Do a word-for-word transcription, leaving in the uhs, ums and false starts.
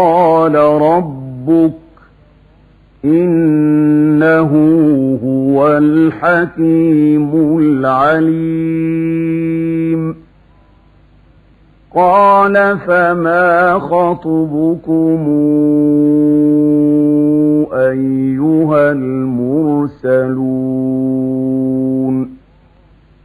قال ربك إنه هو الحكيم العليم قال فما خطبكم